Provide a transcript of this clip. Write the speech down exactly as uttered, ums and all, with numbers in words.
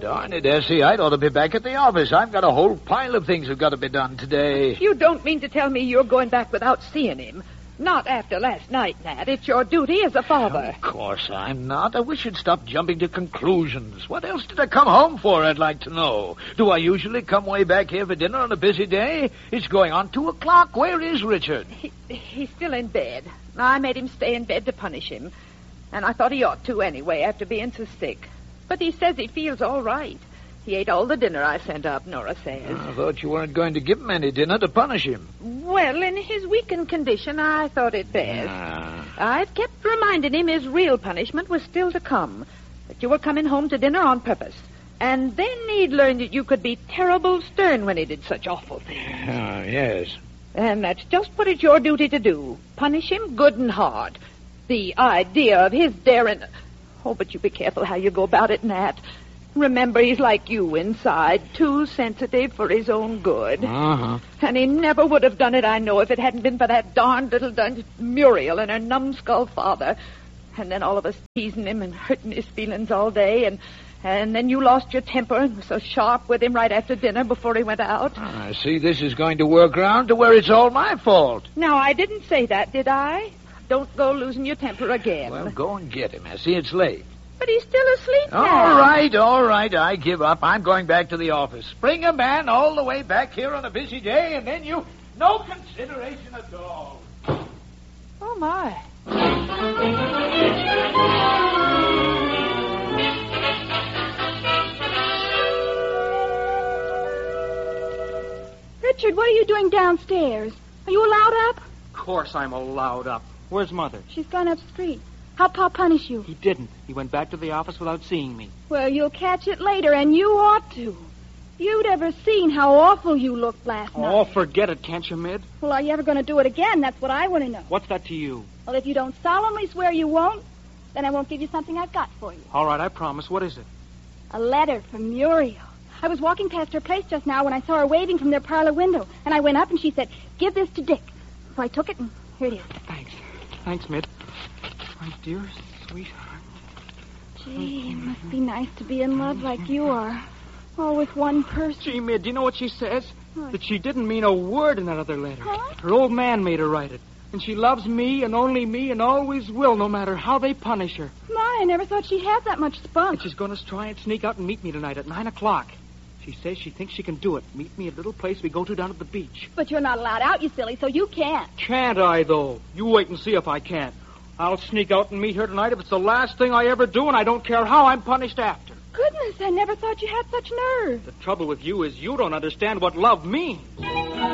Darn it, Essie, I'd ought to be back at the office. I've got a whole pile of things that have got to be done today. You don't mean to tell me you're going back without seeing him? Not after last night, Nat. It's your duty as a father. Of course I'm not. I wish you'd stop jumping to conclusions. What else did I come home for, I'd like to know? Do I usually come way back here for dinner on a busy day? It's going on two o'clock. Where is Richard? He, he's still in bed. I made him stay in bed to punish him. And I thought he ought to anyway, after being so sick. But he says he feels all right. He ate all the dinner I sent up, Nora says. I thought you weren't going to give him any dinner to punish him. Well, in his weakened condition, I thought it best. Ah. I've kept reminding him his real punishment was still to come. That you were coming home to dinner on purpose. And then he'd learn that you could be terrible stern when he did such awful things. Ah, yes. And that's just what it's your duty to do. Punish him good and hard. The idea of his daring... Oh, but you be careful how you go about it, Nat. Remember, he's like you inside, too sensitive for his own good. Uh-huh. And he never would have done it, I know, if it hadn't been for that darned little dun- Muriel and her numbskull father. And then all of us teasing him and hurting his feelings all day, and and then you lost your temper and were so sharp with him right after dinner before he went out. I see this is going to work round to where it's all my fault. Now, I didn't say that, did I? Don't go losing your temper again. Well, go and get him, Essie. It's late. But he's still asleep now. All right, all right. I give up. I'm going back to the office. Bring a man all the way back here on a busy day, and then you... No consideration at all. Oh, my. Richard, what are you doing downstairs? Are you allowed up? Of course I'm allowed up. Where's Mother? She's gone up the street. How'd Pa punish you? He didn't. He went back to the office without seeing me. Well, you'll catch it later, and you ought to. If you'd ever seen how awful you looked last night. Oh, forget it, can't you, Mid? Well, are you ever going to do it again? That's what I want to know. What's that to you? Well, if you don't solemnly swear you won't, then I won't give you something I've got for you. All right, I promise. What is it? A letter from Muriel. I was walking past her place just now when I saw her waving from their parlor window, and I went up and she said, "Give this to Dick." So I took it, and here it is. Thanks. Thanks, Mid. My dear sweetheart. Gee, it must be nice to be in love like you are. All with one person. Gee, Mid, do you know what she says? What? That she didn't mean a word in that other letter. Huh? Her old man made her write it. And she loves me and only me and always will, no matter how they punish her. My, I never thought she had that much spunk. And she's going to try and sneak out and meet me tonight at nine o'clock. She says she thinks she can do it. Meet me at a little place we go to down at the beach. But you're not allowed out, you silly, so you can't. Can't I, though? You wait and see if I can't. I'll sneak out and meet her tonight if it's the last thing I ever do, and I don't care how I'm punished after. Goodness, I never thought you had such nerve. The trouble with you is you don't understand what love means.